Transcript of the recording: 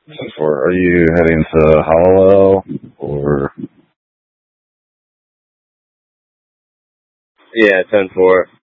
Are you heading to Hollow or? Yeah, 10-4.